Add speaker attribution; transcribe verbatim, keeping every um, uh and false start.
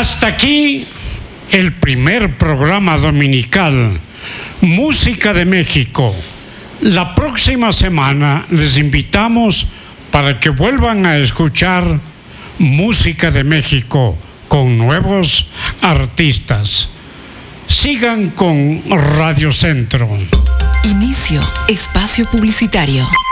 Speaker 1: Hasta aquí el primer programa dominical, Música de México. La próxima semana les invitamos para que vuelvan a escuchar Música de México con nuevos artistas. Sigan con Radio Centro.
Speaker 2: Inicio espacio publicitario.